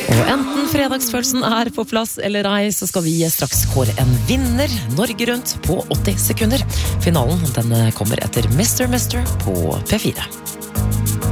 Og enten fredagsfølelsen på plass eller ei, så skal vi straks kåre en vinner. Norge rundt på 80 sekunder. Finalen den kommer etter Mr. på P4.